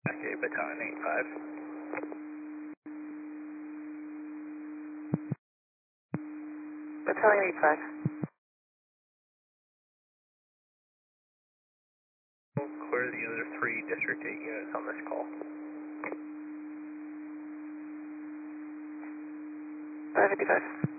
Okay, Battalion 85. Battalion 85. We'll clear the other 3 District 8 units on this call. 555.